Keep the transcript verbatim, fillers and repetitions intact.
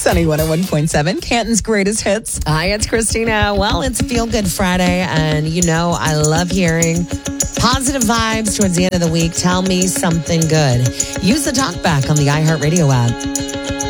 Sunny one oh one point seven, Canton's greatest hits. Hi, it's Christina. Well, it's Feel Good Friday, and you know I love hearing positive vibes towards the end of the week. Tell me something good. Use the talkback on the iHeartRadio app.